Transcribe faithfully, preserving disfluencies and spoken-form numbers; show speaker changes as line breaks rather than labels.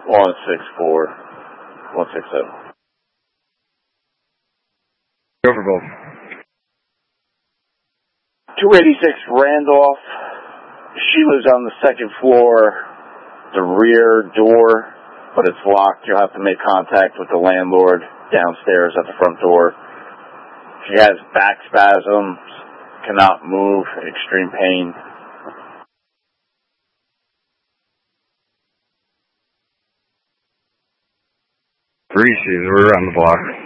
one six four, one six seven.
Go for both.
two eighty-six Randolph. She lives on the second floor, the rear door, but it's locked. You'll have to make contact with the landlord downstairs at the front door. She has back spasms, cannot move, extreme pain.
Appreciate it. We're around the block.